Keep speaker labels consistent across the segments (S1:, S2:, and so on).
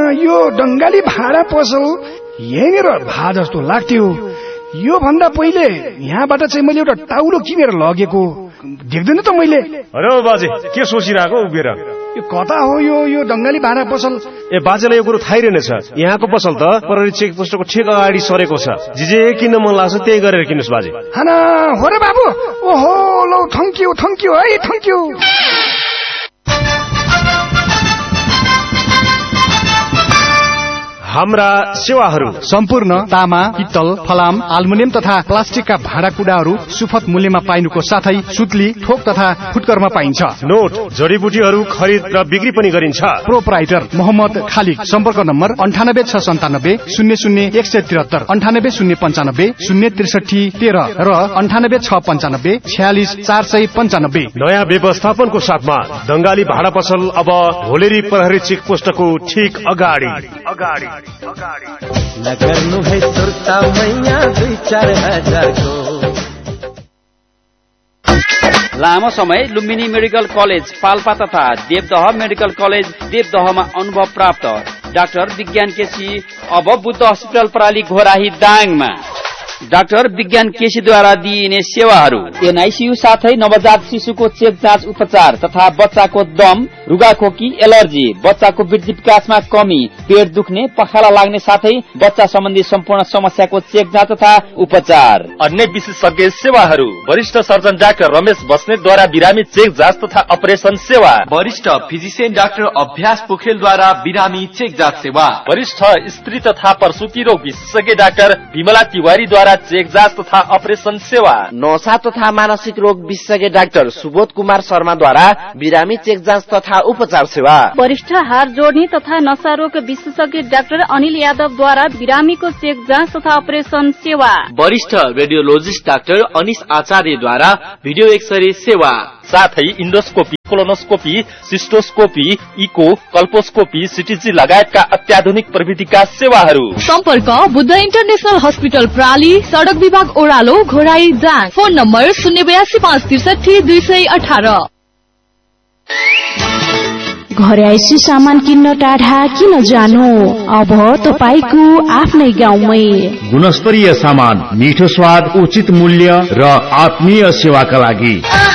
S1: यो डङ्गाली भाडा पसल यहीँनिर भा जस्तो लाग्थ्यो। यो भन्दा पहिले यहाँबाट चाहिँ मैले एउटा टाउलो किनेर लगेको देख्दैन त मैले।
S2: अरे बाजे के सोचिरहेको उभिएर?
S1: यो कता हो यो डङ्गाली भाडा पसल?
S2: ए बाजेलाई यो कुरो थाहै रहेछ। यहाँको पसल त प्रहरी चेक पोस्टको ठिक अगाडि सरेको छ। जे किन्न मन लाग्छ त्यही गरेर किन्नुस् बाजे।
S1: हैन हो र बाबु। ओहो लौ थ्याङ्क यू है थ्याङ्क यू।
S2: हाम्रा सेवाहरू
S3: सम्पूर्ण तामा, पित्तल, फलाम, आल्मुनियम तथा प्लास्टिकका भाँडाकुँडाहरू सुपथ मूल्यमा पाइनुको साथै सुत्ली, ठोक तथा फुटकरमा पाइन्छ।
S2: नोट, जडीबुटीहरू खरिद र बिक्री पनि गरिन्छ।
S3: प्रोपराइटर मोहम्मद खालिद। सम्पर्क नम्बर 9869 00 173, 98 095 063 13 र 98 695 46 495।
S2: नयाँ व्यवस्थापनको साथमा दंगाली भाडा पसल अब होलेरी प्रहरी चेक पोस्टको ठिक अगाडि।
S4: नगर्नु है सुर्ता मैया 2-4 हजारको।
S5: लामो समय लुम्बिनी मेडिकल कलेज पाल्पा तथा देवदह मेडिकल कलेज देवदहमा अनुभव प्राप्त डाक्टर विज्ञान केसी अब बुद्ध अस्पताल प्रणाली घोराही दाङमा। डाक्टर विज्ञान केसीद्वारा दिइने सेवाहरू एनआईसीयू साथै नवजात शिशुको चेक जाँच उपचार तथा बच्चाको दम, रुगाखोकी, एलर्जी, बच्चाको वृद्धि विकासमा कमी, पेट दुख्ने, पखाला लाग्ने साथै बच्चा सम्बन्धी सम्पूर्ण समस्याको चेक जाँच तथा उपचार।
S6: अन्य विशेषज्ञ सेवाहरू वरिष्ठ सर्जन डाक्टर रमेश बस्नेतद्वारा बिरामी चेक जाँच तथा अपरेसन सेवा,
S7: वरिष्ठ फिजिशियन डाक्टर अभ्यास पोखरेलद्वारा बिरामी चेक जाँच सेवा,
S6: वरिष्ठ स्त्री तथा प्रसूति रोग विशेषज्ञ डाक्टर विमला तिवारीद्वारा चेक जाँच तथा अपरेसन सेवा,
S8: नशा तथा मानसिक रोग विशेषज्ञ डाक्टर सुबोध कुमार शर्माद्वारा बिरामी चेक जाँच तथा उपचार सेवा,
S9: वरिष्ठ हार जोड्ने तथा नशा रोग विशेषज्ञ डाक्टर अनिल यादवद्वारा बिरामीको चेक जाँच तथा अपरेसन सेवा,
S7: वरिष्ठ रेडियोलोजिस्ट डाक्टर अनिश आचार्यद्वारा भिडियो एक्सरे सेवा,
S6: साथै इन्डोस्कोपी, कोलोनोस्कोपी, सिस्टोस्कोपी, इको, कल्पोस्कोपी, सिटीजी लगायतका अत्याधुनिक प्रविधिका सेवाहरू।
S10: सम्पर्क बुद्ध इन्टरनेशनल हस्पिटल प्राली, सडक विभाग ओह्रालो, घोराई दाङ। Phone number 082563 218।
S11: घर आइसी सामान किन्न टाढा किन जानु? अब तपाईको आफ्नै गाउँमै
S12: गुणस्तरीय सामान, मिठो स्वाद, उचित मूल्य र आत्मीय सेवाका लागि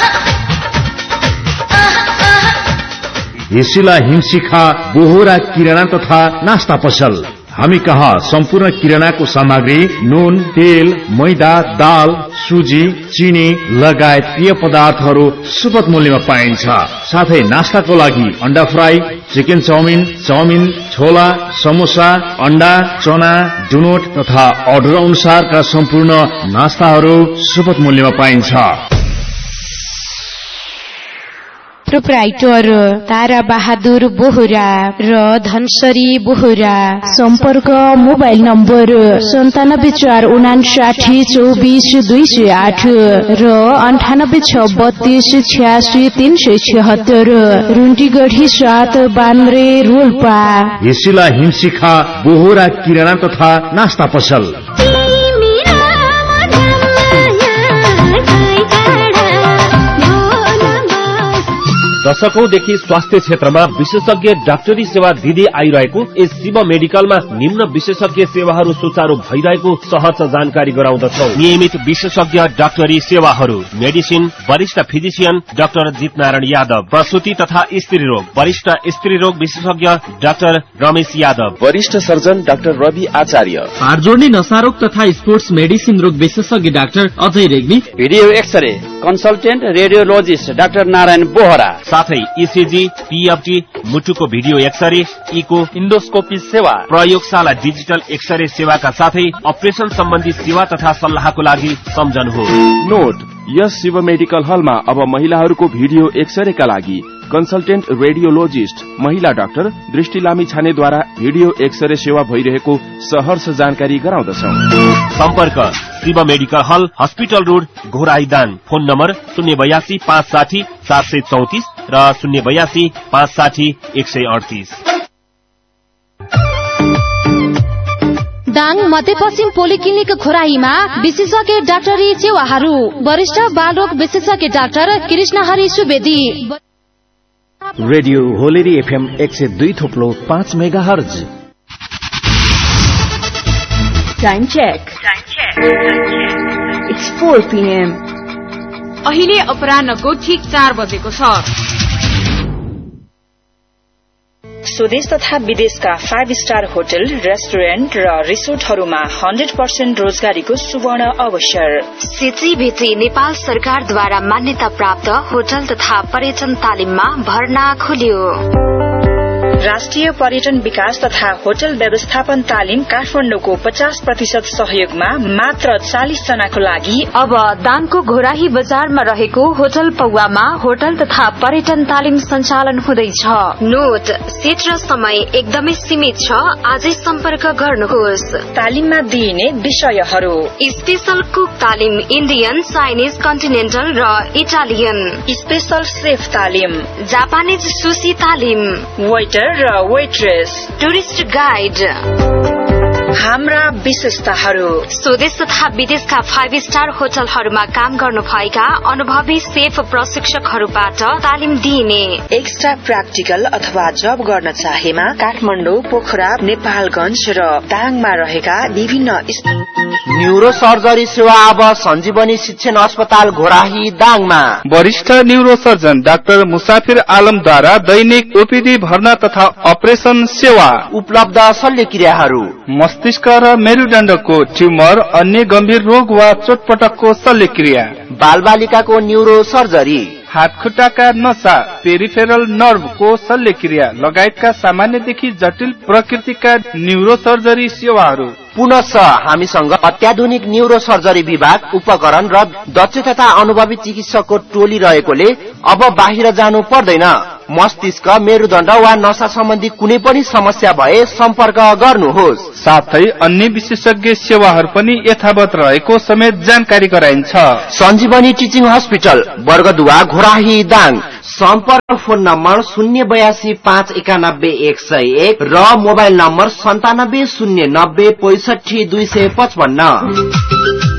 S12: हिसिला हिमशिखा बोहरा किराना तथा नास्ता पसल। हामी कहाँ सम्पूर्ण किरानाको सामग्री, नुन, तेल, मैदा, दाल, सुजी, चिनी लगायत पेय पदार्थहरू सुपथ मूल्यमा पाइन्छ। साथै नास्ताको लागि अन्डा फ्राई, चिकन चाउमिन, छोला, समोसा, अन्डा, चना, डुनोट तथा अर्डर अनुसारका सम्पूर्ण नास्ताहरू सुपथ मूल्यमा पाइन्छ।
S11: प्रोपराइटर तारा बहादुर बोहरा र धनसरी बोहरा। सम्पर्क मोबाइल नम्बर 9745944208 र 9863366376। रुन्टीगढी 7 बान्द्रे रोल्पा।
S12: हिसिला हिमशिखा बोहरा किराना तथा नास्ता पसल।
S6: दशकौंदेखि स्वास्थ्य क्षेत्रमा विशेषज्ञ डाक्टरी सेवा दिँदै आइरहेको यस शिव मेडिकलमा निम्न विशेषज्ञ सेवाहरू सुचारू भइरहेको सहज जानकारी गराउँदछौ। नियमित विशेषज्ञ डाक्टरी सेवाहरू मेडिसिन, वरिष्ठ फिजिशियन डाक्टर जितनारायण यादव, प्रसूति तथा स्त्री रोग वरिष्ठ स्त्री रोग विशेषज्ञ डाक्टर रमेश यादव,
S13: वरिष्ठ सर्जन डाक्टर रवि आचार्य,
S14: हाड जोड्ने नशा रोग तथा स्पोर्ट्स मेडिसिन रोग विशेषज्ञ doctor Ajay Regmi,
S5: video x-ray consultant radiologist doctor Narayan Bohra,
S6: साथै इसिजी, पीएफटी, मुटुको भिडियो एक्सरे, इको,
S5: इन्डोस्कोपी सेवा,
S6: प्रयोगशाला डिजिटल एक्सरे सेवाका साथै अपरेसन सम्बन्धी सेवा तथा सल्लाहको लागि सम्झनुहोस्।
S13: नोट, यस शिव मेडिकल हलमा अब महिलाहरूको भिडियो एक्सरेका लागि कन्सल्टेन्ट रेडियोलोजिस्ट महिला डाक्टर दृष्टि लामी छानेद्वारा भिडियो एक्सरे सेवा भइरहेको सहर्ष जानकारी गराउँदछौ।
S6: सम्पर्क शिव मेडिकल हल, hospital road, Ghorahi Dang. Phone number 082 560 734 र 082 560 138।
S10: दाङ मध्यपश्चिम पोलिक्लिनिक घोराईमा विशेषज्ञ डाक्टरी सेवाहरू, वरिष्ठ बालरोग विशेषज्ञ doctor Krishnahari Subedi.
S15: Radio होलेरी FM 102.5 megahertz. Time check. It's 4 p.m.
S16: अहिले अपराह्नको ठीक 4 बजेको छ।
S17: स्वदेश तथा विदेशका 5 स्टार होटल, रेस्टुरेन्ट र रिसोर्टहरूमा 100% रोजगारीको सुवर्ण अवसर।
S18: सिचिभिटी नेपाल सरकारद्वारा मान्यता प्राप्त होटल तथा पर्यटन तालिममा भर्ना खुल्यो।
S17: राष्ट्रिय पर्यटन विकास तथा होटल व्यवस्थापन तालिम काठमाडौँको 50% सहयोगमा मात्र 40 जनाको लागि
S18: अब दाङको घोराही बजारमा रहेको होटल पौवामा होटल तथा पर्यटन तालिम सञ्चालन हुँदैछ। नोट, सीट र समय एकदमै सीमित छ। आजै सम्पर्क गर्नुहोस्।
S17: तालिममा दिइने विषयहरू:
S18: स्पेशल कुक तालिम, इन्डियन, चाइनिज, कन्टिनेन्टल र इटालियन।
S17: स्पेशल सेफ तालिम,
S18: जापानिज सुशी तालिम,
S17: वेटर र वेट्रेस,
S18: टुरिस्ट गाइड।
S17: हाम्रा विशेषताहरू:
S18: स्वदेश तथा विदेशका 5 स्टार होटलहरूमा काम गर्नुभएका अनुभवी सेफ प्रशिक्षकहरूबाट तालिम दिइने।
S17: एक्स्ट्रा प्र्याक्टिकल अथवा जब गर्न चाहेमा काठमाडौँ, पोखरा, नेपालगञ्ज र दाङमा रहेका विभिन्न
S8: न्यूरो सर्जरी सेवा अब सञ्जीवनी शिक्षण अस्पताल घोराही दाङमा।
S19: वरिष्ठ न्यूरो सर्जन डाक्टर मुसाफिर आलमद्वारा दैनिक ओपीडी भर्ना तथा अपरेशन सेवा
S8: उपलब्ध। शल्यक्रियाहरू:
S19: मस्तिष्क र मेरुदण्डको ट्युमर, अन्य गम्भीर रोग वा चोटपटकको शल्यक्रिया,
S8: बालबालिकाको न्यूरो सर्जरी,
S19: हातखुट्टाका नसा, पेरिफेरल नर्भको शल्यक्रिया लगायतका सामान्यदेखि जटिल प्रकृतिका न्यूरो सर्जरी सेवाहरू।
S8: पुनः हामीसँग अत्याधुनिक न्यूरो सर्जरी विभाग, उपकरण र दक्ष तथा अनुभवी चिकित्सकको टोली रहेकोले अब बाहिर जानु पर्दैन। मस्तिष्क, मेरुदण्ड वा नसा सम्बन्धी कुनै पनि समस्या भए सम्पर्क गर्नुहोस्।
S19: साथै अन्य विशेषज्ञ सेवाहरू पनि यथावत रहेको समेत जानकारी गराइन्छ।
S8: सञ्जीवनी टिचिङ हस्पिटल, वर्गदुवा, घोराही, दाङ। सम्पर्क फोन नम्बर 082 591 101 र मोबाइल नम्बर 97 090 65 255।